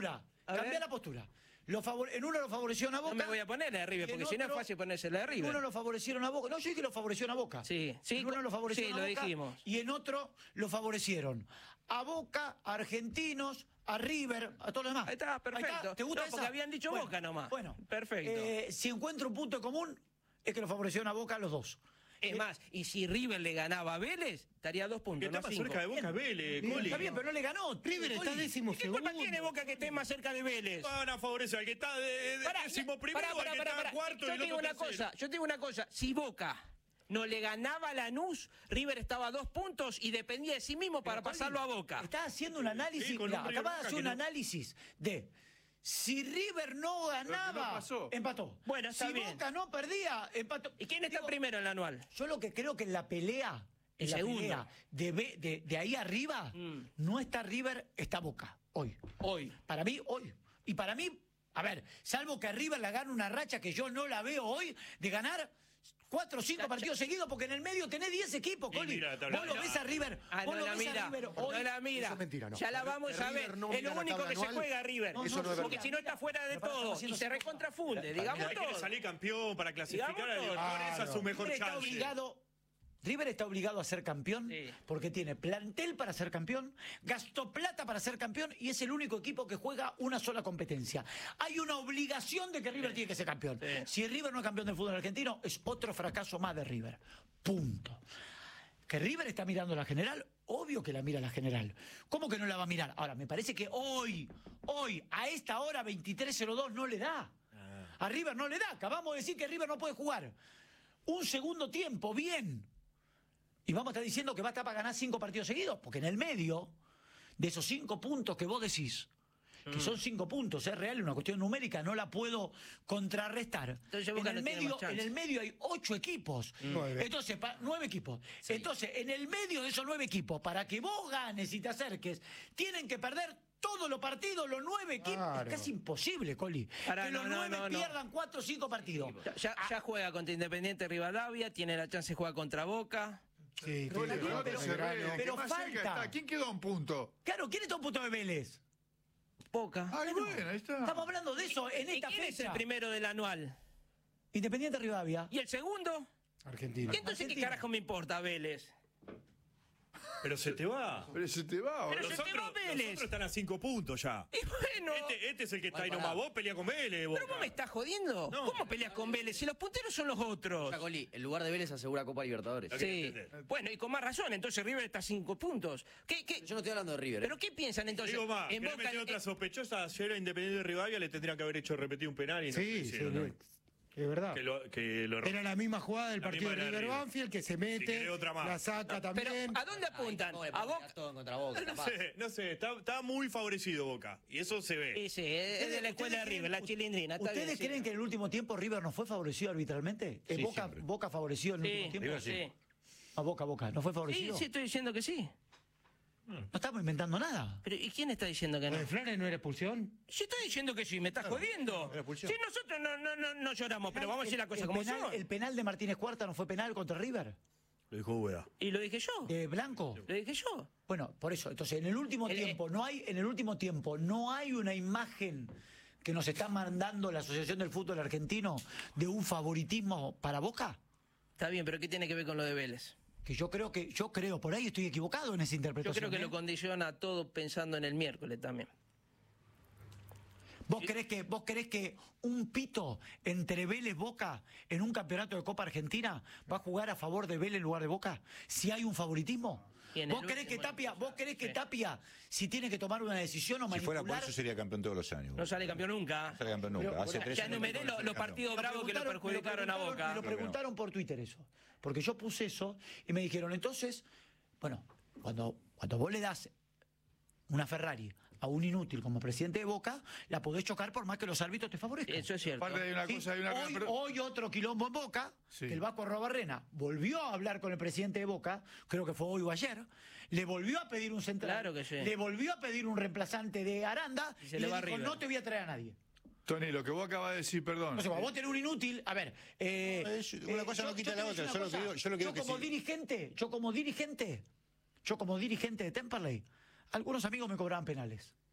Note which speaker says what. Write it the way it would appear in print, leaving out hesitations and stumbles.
Speaker 1: postura. Cambia la postura. En uno lo favorecieron a Boca.
Speaker 2: No me voy a poner la de River, porque si no es fácil ponerse la de River.
Speaker 1: En uno lo favorecieron a Boca. No, yo dije que lo favorecieron a Boca.
Speaker 2: Sí, sí.
Speaker 1: En uno lo favorecieron a Boca.
Speaker 2: Lo dijimos.
Speaker 1: Y en otro lo favorecieron a Boca, a Argentinos, a River, a todos los demás.
Speaker 2: Ahí está, perfecto.
Speaker 1: Ahí está. ¿Te gusta
Speaker 2: no, porque
Speaker 1: esa?
Speaker 2: habían dicho
Speaker 1: Bueno,
Speaker 2: Boca nomás.
Speaker 1: Bueno,
Speaker 2: perfecto.
Speaker 1: Si encuentro un punto común, es que lo favorecieron a Boca a los dos.
Speaker 2: Es más, y si River le ganaba a Vélez, estaría 2 puntos,
Speaker 3: Está
Speaker 2: no
Speaker 3: más
Speaker 2: 5.
Speaker 3: cerca de Boca Vélez, Coli.
Speaker 1: Está bien, pero no le ganó.
Speaker 4: River está
Speaker 1: Coli.
Speaker 4: décimo
Speaker 2: ¿Qué culpa
Speaker 4: segundo.
Speaker 2: tiene Boca que esté más cerca de Vélez?
Speaker 3: Van a favorecer al que está de décimo primero, al que está cuarto y el otro tercero.
Speaker 2: Yo te digo una cosa, si Boca no le ganaba a Lanús, River estaba a 2 puntos y dependía de sí mismo para pasarlo a Boca.
Speaker 1: Está haciendo un análisis,
Speaker 3: Sí, con
Speaker 1: mirá,
Speaker 3: un River
Speaker 1: acaba de
Speaker 3: Boca
Speaker 1: hacer
Speaker 3: que
Speaker 1: un
Speaker 3: no-
Speaker 1: análisis de si River no ganaba,
Speaker 3: pasó.
Speaker 1: empató.
Speaker 2: Bueno, está
Speaker 1: si
Speaker 2: bien.
Speaker 1: Boca no perdía, empató.
Speaker 2: ¿Y quién está
Speaker 1: Digo,
Speaker 2: primero en el anual?
Speaker 1: Yo lo que creo que en la pelea,
Speaker 2: El segundo.
Speaker 1: de ahí arriba, no está River, está Boca, hoy.
Speaker 2: Hoy.
Speaker 1: Para mí, hoy. Y para mí, a ver, salvo que River le gane una racha que yo no la veo hoy, de ganar 4 o 5 partidos seguidos, porque en el medio tenés 10 equipos,
Speaker 3: Y
Speaker 1: Coli.
Speaker 3: mira la tabla.
Speaker 1: Vos lo ves a River,
Speaker 2: Ah,
Speaker 1: vos
Speaker 2: no
Speaker 1: lo
Speaker 2: la
Speaker 1: ves a
Speaker 2: mira,
Speaker 1: River
Speaker 2: no
Speaker 1: hoy.
Speaker 2: la mira.
Speaker 4: Eso es mentira, no.
Speaker 2: Ya la vamos a ver.
Speaker 4: River no
Speaker 2: Es
Speaker 4: mira
Speaker 2: lo
Speaker 4: la
Speaker 2: único
Speaker 4: tabla
Speaker 2: que se
Speaker 4: anual.
Speaker 2: juega River.
Speaker 1: No,
Speaker 4: Eso no es
Speaker 2: Porque
Speaker 4: verdad.
Speaker 2: si no está fuera de
Speaker 1: Pero para
Speaker 2: todo
Speaker 1: eso
Speaker 2: y
Speaker 1: no
Speaker 2: se
Speaker 1: se-
Speaker 2: recontrafunde, digamos
Speaker 3: Quiere
Speaker 2: todo.
Speaker 3: salir campeón para clasificar
Speaker 2: Digamos
Speaker 3: a
Speaker 2: todo.
Speaker 3: Libertadores, esa es su mejor
Speaker 1: River está
Speaker 3: chance.
Speaker 1: obligado. River está obligado a ser campeón
Speaker 2: Sí.
Speaker 1: porque tiene plantel para ser campeón, gastó plata para ser campeón y es el único equipo que juega una sola competencia. Hay una obligación de que River tiene que ser campeón.
Speaker 2: Sí.
Speaker 1: Si River no es campeón del fútbol argentino, es otro fracaso más de River. Punto. Que River está mirando la general, obvio que la mira la general. ¿Cómo que no la va a mirar? Ahora, me parece que hoy, a esta hora 23:02 no le da. A River no le da. Acabamos de decir que River no puede jugar un segundo tiempo, bien. Y vamos a estar diciendo que va a estar para ganar 5 partidos seguidos, porque en el medio de esos 5 puntos que vos decís, que son 5 puntos, es real, una cuestión numérica, no la puedo contrarrestar.
Speaker 2: Entonces Boca no tiene más chance.
Speaker 1: En el medio hay 8 equipos.
Speaker 4: 9.
Speaker 1: Entonces, 9 equipos. Entonces, en el medio de esos 9 equipos, para que vos ganes y te acerques, tienen que perder todos los partidos, los 9 equipos.
Speaker 4: Claro.
Speaker 1: Es casi imposible, Coli.
Speaker 2: Pará,
Speaker 1: que los
Speaker 2: no,
Speaker 1: 9
Speaker 2: no.
Speaker 1: pierdan 4 o 5 partidos.
Speaker 2: Ya juega contra Independiente Rivadavia, tiene la chance de jugar contra Boca.
Speaker 4: Sí,
Speaker 1: Pero
Speaker 4: tiene
Speaker 1: pero-
Speaker 4: que Belgrano.
Speaker 1: pero
Speaker 5: ¿Qué más cerca
Speaker 1: falta.
Speaker 5: está? ¿Quién quedó a un punto?
Speaker 1: Claro, ¿quién está a un punto de Vélez?
Speaker 2: Boca.
Speaker 5: Ay, bueno, ahí está.
Speaker 1: Estamos hablando de eso en
Speaker 2: ¿Y
Speaker 1: esta
Speaker 2: quién es
Speaker 1: fecha.
Speaker 2: el primero del anual?
Speaker 1: Independiente Rivadavia.
Speaker 2: ¿Y el segundo?
Speaker 4: Argentina.
Speaker 2: ¿Y entonces qué
Speaker 1: Argentina.
Speaker 2: carajo me importa Vélez?
Speaker 3: Pero se te va.
Speaker 5: Pero se te va,
Speaker 2: Pero
Speaker 5: boludo.
Speaker 2: se te va Vélez.
Speaker 3: Los otros están a 5 puntos ya.
Speaker 2: Y bueno.
Speaker 3: Este es el que está ahí
Speaker 6: Bueno,
Speaker 3: nomás.
Speaker 6: pará.
Speaker 3: Vos peleás con Vélez, Boca.
Speaker 2: ¿Pero vos me estás jodiendo?
Speaker 3: No.
Speaker 2: ¿Cómo peleas con Vélez? Si los punteros son los otros.
Speaker 6: Coli, el lugar de Vélez asegura Copa Libertadores.
Speaker 3: Ok.
Speaker 2: Sí.
Speaker 3: entender.
Speaker 2: Bueno, y con más razón, entonces River está a 5 puntos.
Speaker 6: Yo no estoy hablando de River.
Speaker 2: ¿Pero qué piensan entonces?
Speaker 3: Digo más,
Speaker 2: En
Speaker 3: ¿querés
Speaker 2: Boca,
Speaker 3: meter otra sospechosa? Ayer a Independiente de Rivadavia le tendrían que haber hecho repetir un penal y no lo
Speaker 4: Sí, sí,
Speaker 3: hicieron, ¿no?
Speaker 4: es verdad.
Speaker 3: Que lo
Speaker 4: Era la misma jugada del
Speaker 3: La
Speaker 4: partido de
Speaker 3: misma era
Speaker 4: River
Speaker 3: River.
Speaker 4: Banfield que se
Speaker 3: Si
Speaker 4: mete,
Speaker 3: querés otra más.
Speaker 4: la saca
Speaker 2: pero
Speaker 4: también.
Speaker 2: ¿a dónde apuntan? ¿A Boca?
Speaker 6: Todo en contra Boca,
Speaker 3: No
Speaker 6: capaz.
Speaker 3: sé, no sé, está muy favorecido Boca. Y eso se ve.
Speaker 2: Sí, es de la escuela de River, la chilindrina. Está
Speaker 1: ¿Ustedes
Speaker 2: bien, sí.
Speaker 1: creen que en el último tiempo River no fue favorecido arbitralmente?
Speaker 5: Sí,
Speaker 1: Boca,
Speaker 5: siempre.
Speaker 1: Boca favoreció en el último
Speaker 2: Sí,
Speaker 1: tiempo.
Speaker 2: sí.
Speaker 1: A Boca, ¿no fue
Speaker 2: Sí,
Speaker 1: favorecido?
Speaker 2: sí, estoy diciendo que sí.
Speaker 1: No estamos inventando nada.
Speaker 2: Pero ¿y quién está diciendo que
Speaker 4: ¿Lo
Speaker 2: no?
Speaker 4: de Flores no era expulsión?
Speaker 2: Yo estoy diciendo que sí, me estás jodiendo.
Speaker 5: era expulsión.
Speaker 2: Sí, nosotros no lloramos, pero vamos a decir las cosas como
Speaker 1: penal,
Speaker 2: son.
Speaker 1: ¿El penal de Martínez Cuarta no fue penal contra River?
Speaker 3: Lo dijo Ueda.
Speaker 2: Y lo dije yo.
Speaker 1: ¿De Blanco?
Speaker 2: Lo dije yo.
Speaker 1: Bueno, por eso. Entonces, en el último tiempo no hay una imagen que nos está mandando la Asociación del Fútbol Argentino de un favoritismo para Boca.
Speaker 2: Está bien, pero ¿qué tiene que ver con lo de Vélez?
Speaker 1: Que yo creo, por ahí estoy equivocado en esa
Speaker 2: Yo
Speaker 1: interpretación.
Speaker 2: creo que
Speaker 1: ¿eh?
Speaker 2: lo condiciona todo pensando en el miércoles también.
Speaker 1: ¿Vos creés que un pito entre Vélez Boca en un campeonato de Copa Argentina va a jugar a favor de Vélez en lugar de Boca? Si hay un favoritismo.
Speaker 2: Y en
Speaker 1: ¿Vos
Speaker 2: el
Speaker 1: creés que
Speaker 2: último,
Speaker 1: Tapia, si tiene que tomar una decisión o
Speaker 5: Si
Speaker 1: manipular?
Speaker 5: fuera por eso sería campeón todos los años.
Speaker 2: No sale campeón nunca.
Speaker 5: No sale campeón nunca.
Speaker 1: Pero,
Speaker 5: Hace 3
Speaker 2: Ya
Speaker 5: años
Speaker 2: enumeré
Speaker 5: que no sale
Speaker 2: los
Speaker 5: campeón.
Speaker 2: partidos bravos que lo perjudicaron a Boca.
Speaker 1: Me lo preguntaron por Twitter eso. Porque yo puse eso y me dijeron, entonces, bueno, cuando vos le das una Ferrari a un inútil como presidente de Boca, la podés chocar por más que los árbitros te favorezcan.
Speaker 2: Eso es cierto.
Speaker 5: Aparte hay una
Speaker 1: Sí,
Speaker 5: cosa, hay una
Speaker 1: hoy otro quilombo en Boca,
Speaker 5: Sí.
Speaker 1: que el Vasco Arrobarrena volvió a hablar con el presidente de Boca, creo que fue hoy o ayer, le volvió a pedir un central,
Speaker 2: Claro que sí.
Speaker 1: le volvió a pedir un reemplazante de Aranda
Speaker 2: Y
Speaker 1: y,
Speaker 2: se
Speaker 1: le
Speaker 2: le va
Speaker 1: dijo,
Speaker 2: River.
Speaker 1: no te voy a traer a nadie.
Speaker 5: Tony, lo que vos acabas de decir, perdón.
Speaker 1: Entonces, cuando vos tenés un inútil, a ver,
Speaker 5: una cosa no quita
Speaker 1: te
Speaker 5: la
Speaker 1: voy a
Speaker 5: otra,
Speaker 1: decir una cosa.
Speaker 5: yo lo que digo que
Speaker 1: como
Speaker 5: sí.
Speaker 1: dirigente de Temperley, algunos amigos me cobraban penales.